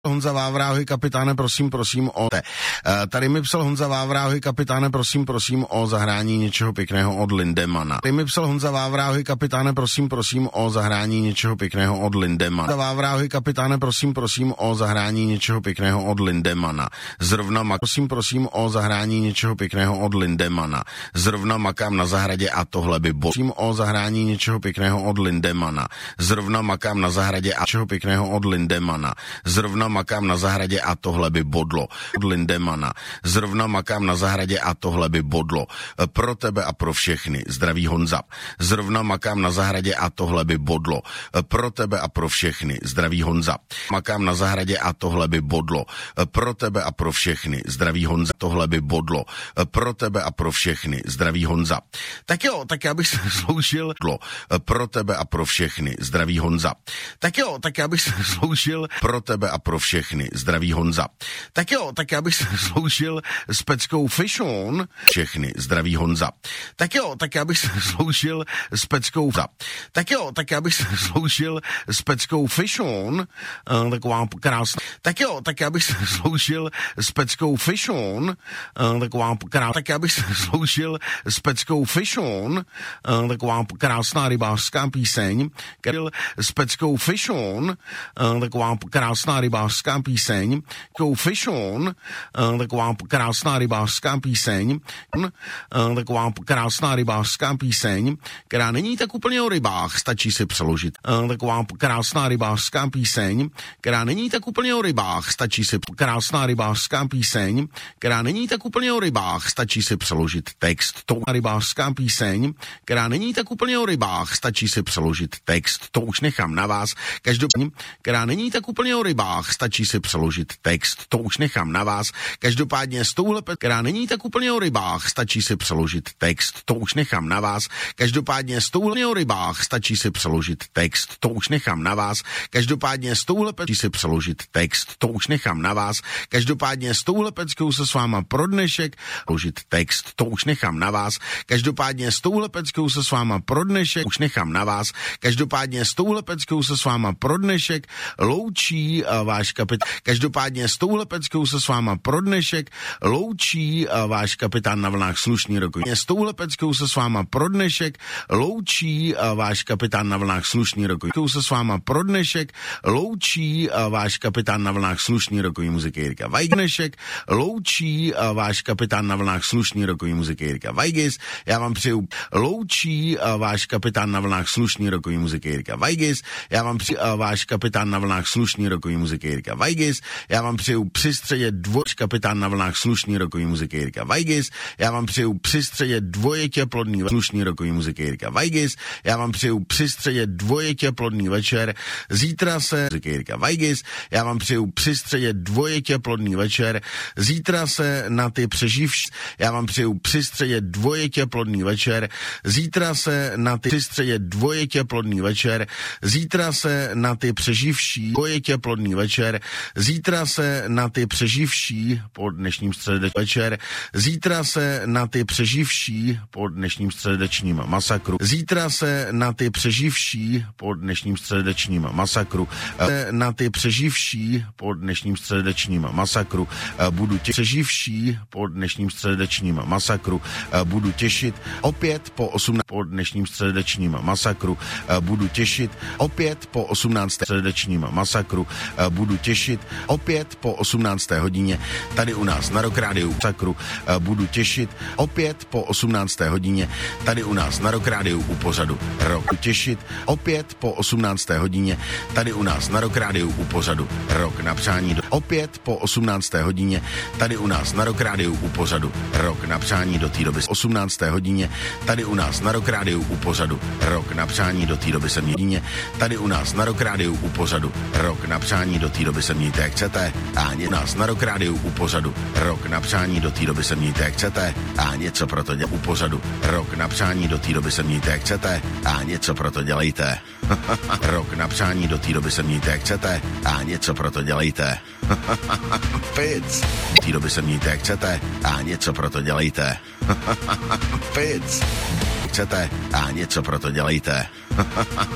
Honza Vávra, ahoj kapitáne, prosím o Tady mi psal Honza Vávra, ahoj kapitáne, prosím o zahrání něčeho pěkného od Lindemana. Tady mi psal Honza Vávra, ahoj kapitáne, prosím o zahrání něčeho pěkného od Lindemana. Honza Vávra, ahoj kapitáne, prosím o zahrání něčeho pěkného od Lindemana. Zrovna prosím o zahrání něčeho pěkného od Lindemana. Zrovna makám na zahradě a tohle by bod. Prosím o zahrání něčeho pěkného od Lindemana. Zrovna makám na zahradě a něčeho pěkného od Lindemana. Zrovna makám na zahradě a tohle by bodlo. Od Lindemana. Zrovna makám na zahradě a tohle by bodlo. Pro tebe a pro všechny. Zdraví Honza. Zrovna makám na zahradě a tohle by bodlo. Pro tebe a pro všechny. Zdraví Honza. Makám na zahradě a tohle by bodlo. Pro tebe a pro všechny. Zdraví Honza. Tohle by bodlo. Pro tebe a pro všechny. Zdraví Honza. Tak jo, tak já bych se sloužil pro tebe a pro všechny. Zdraví Honza. Tak jo, tak já bych se sloužil pro tebe a pro všechny. Zdraví Honza. Tak jo, tak já bych se sloužil s peckou Fish On. Všechny. Zdraví Honza. Tak jo, tak já bych se sloužil s peckou Tak jo, tak já bych se sloužil s peckou Fish On. Taková krásná. Tak jo, tak já bych se sloužil s peckou Fish On. Taková krásná. Tak já bych se sloužil s peckou Fish On. Taková krásná rybářská píseň. S peckou Fish On. Taková krásná rybářská píseň. Fish On. Taková krásná rybářská píseň. Taková krásná rybářská píseň, která není tak úplně o rybách, stačí si přeložit. Taková krásná rybářská píseň, která není tak úplně o rybách, stačí si krásná rybářská píseň, která není tak úplně o rybách, stačí si přeložit text. To rybářská píseň, která není tak úplně o rybách, stačí si přeložit text. To už nechám na vás. Každopádně, která není tak úplně o rybách, stačí si přeložit text. To už nechám na vás. Každopádně s touhle která není tak úplně o rybách, stačí si přeložit text. To už nechám na vás. Každopádně s touhle o rybách, stačí si přeložit text. To už nechám na vás. Každopádně s touhle stačí si přeložit text. To už nechám na vás. Každopádně s touhle peckou se s váma pro dnešek přeložit text. To už nechám na vás. Každopádně s touhle peckou se s váma pro dnešek už nechám na vás. Každopádně s touhle peckou se s váma pro dnešek loučí váš kapitán. Každopádně s touhle peckou se s váma pro dnešek loučí váš kapitán na vlnách Slušný rok. S touhle peckou se s váma pro dnešek loučí váš kapitán na vlnách Slušný rok. Se s váma pro dnešek loučí váš kapitán na vlnách Slušný rokový muziky Jirka Vajgnešek loučí váš kapitán na vlnách Slušný rokový muziky Jirka Vajgis. Já vám přeju loučí váš kapitán na vlnách Slušný rokový muziky Jirka Vajgis. Já vám přeju váš kapitán na vlnách Slušný rokový muziky Jirka Vajgis. Já vám přeju při středě kapitán na vlnách Slušný rokový muziky Jirka Vajgis. Já vám přeju při středě dvojetě plodný Slušný rokový muziky Jirka Vajgis. Já vám přeju při středě dvojetě plodný večer. Zítra se muziky Jirka Vajgis. Já vám přeju při středě dvojetě plodný večer. Zítra se na ty přeživší. Já vám přeju při středě dvojetě plodný večer. Zítra se na ty při středě dvojetě plodný večer. Zítra se na ty přeživší dvojetě plodný večer. Zítra se na ty přeživší po dnešním středečním večer. Zítra se na ty přeživší po dnešním středečním masakru. Zítra se na ty přeživší po dnešním středečním masakru. Na ty přeživší po dnešním středečním masakru. Budu přeživší po dnešním středečním masakru. Budu těšit opět po 18. po dnešním středečním masakru. Budu těšit opět po 18. středečním masakru. Budu těšit opět po 18. hodině tady u nás na Rock Rádiu Sakru. Budu těšit opět po 18. hodině tady u nás na Rock Rádiu u pořadu Rock. Budu těšit opět po 18. hodině tady u nás na Rock Rádiu u pořadu Rock na přání. Opět po 18. hodině tady u nás na Rock Rádiu u pořadu Rock na přání do té doby. 18. hodině tady u nás na Rock Rádiu u pořadu Rock na přání do té doby se mějte. Tady u nás na Rock Rádiu u pořadu Rock na přání do té doby se mějte jak chcete. A u nás na Rock Rádiu u pořadu Rock na přání do té doby se mějte jak chcete. A něco proto dělejte u pořadu Rock na přání do té doby se mějte jak chcete. A něco proto dělejte. Rock na přání do té doby se mějte jak chcete. A něco proto dělejte. Pic. Do té doby se mějte jak chcete. A něco proto dělejte. Pic. Chcete. A něco proto dělejte.